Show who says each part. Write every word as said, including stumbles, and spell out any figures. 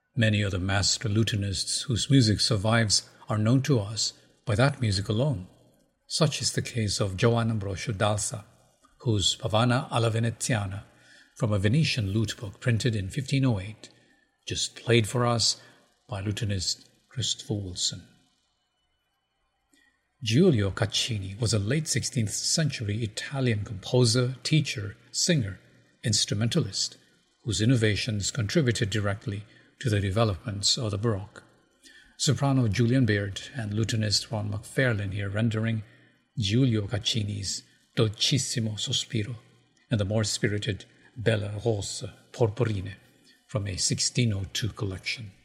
Speaker 1: Many of the master lutanists whose music survives are known to us by that music alone. Such is the case of Giovan Ambrosio d'Alsa, whose Pavana alla Veneziana, from a Venetian lute book printed in fifteen oh eight, just played for us by lutanist Christopher Wilson. Giulio Caccini was a late sixteenth century Italian composer, teacher, singer, instrumentalist, whose innovations contributed directly to the developments of the Baroque. Soprano Julian Beard and lutanist Ron McFarlane here rendering Giulio Caccini's Dolcissimo Sospiro and the more spirited Belle Rose Porporine from a sixteen oh two collection.